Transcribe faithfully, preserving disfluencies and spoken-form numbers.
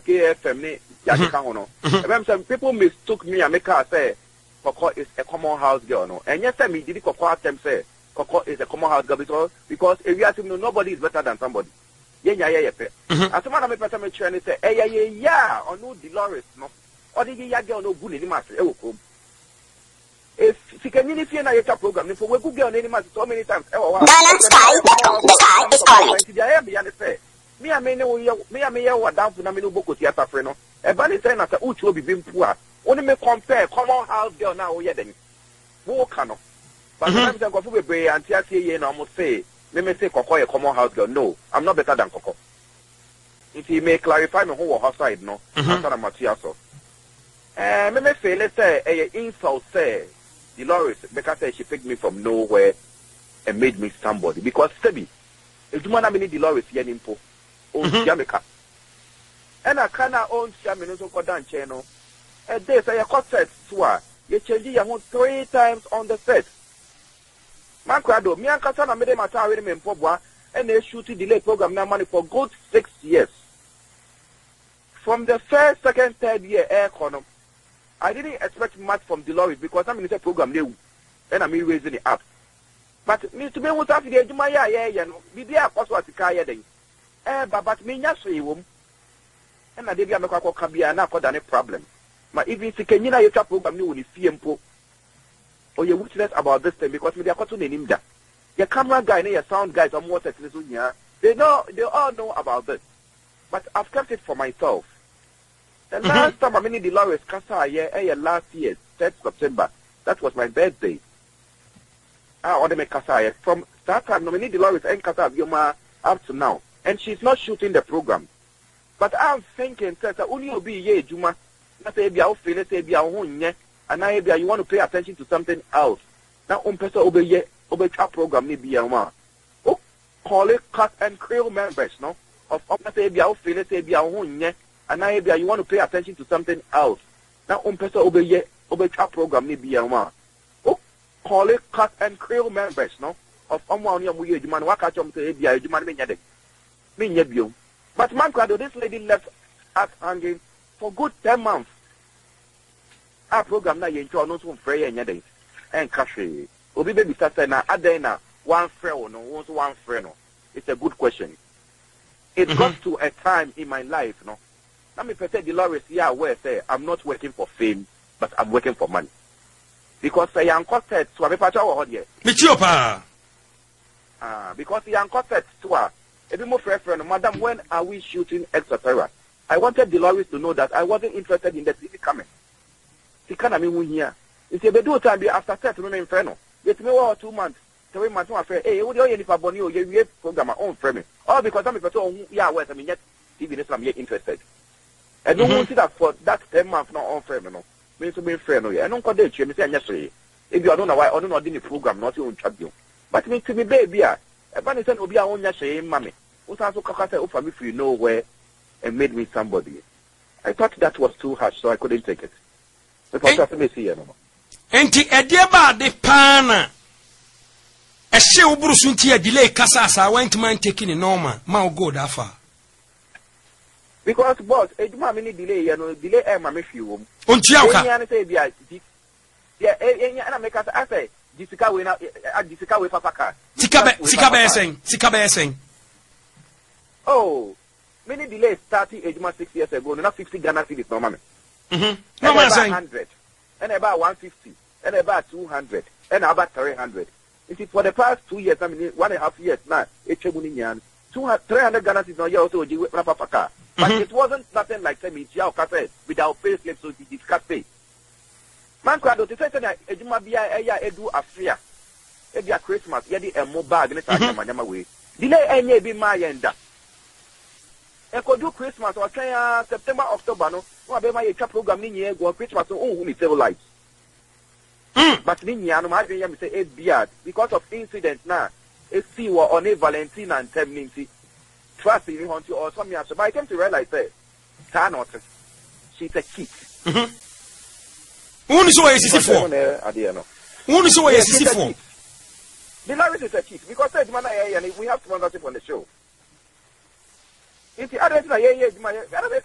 K F M ne Yadika Hono. And some people mistook me and make her say Coco is a common house girl, no. And yes, me did Coco them say Coco is a common house girl because because if you ask him, nobody is better than somebody. Yeah, yeah, yeah, yeah. As someone I'm a person me say, eh, yeah, yeah, yeah, or no Dolores, no. Or the yeah girl no good in the master. If she can if you na program, if we Google on any matter so many times. Balance sky, the sky is calling. Me I may know me I may what down for Namino Boko theatre friend. A bunny saying that Uch will be being poor. Only me compare common house girl now, yeah, then. Wokano. But sometimes I go for a bray and T C A almost say, me may say Coco a common house girl. No, I'm not better than Coco. If he may clarify me who was outside, no, after I'm Matiaso. Eh, me may say, let's say, a insult say, Dolores, because say she picked me from nowhere and made me somebody. Because, Sebi, if you want to meet Dolores, you're in po. Oh, Jamaica. And I cannot own Shamin also down channel. And they say a concert swar. You change your home three times on the set. Man, Crado, me and Cassana made him a tower in Pobwa, and they shoot delay program now money for good six years. From the first, second, third year air column, I didn't expect much from Dolores because I'm in the program new, and I'm raising it up. But me to be able to have the Jumaya, yeah, yeah, be there, what's what the car then. Eh, but me, yes, you and I did not make a cabia now for any problem. But if you can, you know, your program new with C M P O or your witness about this thing because we are caught in him there. Your camera guy and your sound guys are more technical. They know, they all know about this. But I've kept it for myself. The last time I mean Dolores Casa yeah, last year, third September, that was my birthday. I ordered my Casa from that time, nominee Dolores and Casa Bioma up to now. And she's not shooting the program. But I'm thinking that only will be ye Juma. Not say be out feeling say be out home, and now you want to pay attention to something else. Now um person obey ye obey our program maybe a one. Oh call it cut and crew members, no? Of not say be out feeling say be out home, and now you want to pay attention to something else. Now, um, person obey ye, obey our program, maybe a one. Oh, call it cut and crew members, no? Of someone you will demand what catch them say, be a demand me yet. Me yet you. But man, this lady left us hanging for good ten months. Our program now you enjoy no some free and yet. And cash. Obi baby started now, Adena, one friend, no, one friend, no. It's a good question. It got to a time in my life, no. Let me say Dolores, yeah, where say I'm not working for fame, but I'm working for money. Because I am costed to a paper or here. Michiopa. Ah, because I am costed to a every more friend, madam, when are we shooting, et cetera. I wanted Dolores to know that I wasn't interested in the T V coming. She can't have me here. It's a bedu time after set remain friend. Get me one or two months, three months, my friend. Hey, what do you need for Bonio? You program my own frame. All because I'm a person, yeah, where I mean, yet T V is I'm yet interested. I don't want that for that ten months not on frame, no. Me to be friend, no. I don't call them. Me say yesterday. If you don't know why, I don't know the program, not your own champion. But me to me baby, a bunny said, "Obi, I own yesterday, mommy." Who's also Kaka said, "Oh, for me, if you know where," and made me somebody. I thought that was too harsh, so I couldn't take it. Because I me see you, no. Enti edieba de pana. E she uburu sunti e delay kasa sa went man taking it normal. Ma go that far. Because boss, a juma mini delay, you know, delay air my few. Untiaka. Yeah, and I make us say, Jessica win out Jessica with Papa. Sikabe, Sikabe saying, Sikabe saying. Oh, many delays starting a juma six years ago, not fifty Ghana cedis, no money. Mm-hmm. No man saying. Hundred, and about one fifty, and about two hundred, and about three hundred. It is for the past two years, I mean, one and a half years now, it's a million. Two three hundred Ghana cedis, no, you also with Papa. But mm-hmm. It wasn't nothing like say me without pay slip, so it can't pay. Man, crowd, to say that a juma be a edu afia, a be a Christmas, yadi a mo bag in a time way. Delay any be my enda. E could do Christmas or try uh, September, October, no, or be my program in here, go Christmas, so oh, we save lives. But Ninya, no matter you say eight beard because of incidents now, a see what on a Valentina and Temnincy. Trust me, want you or something else. But I came to realize that Thanos, she's a kid. Who is who is this for? Who is who is this for? The Larry is a kid because that's man and we have to run that on the show. If the other is a yeah, yeah,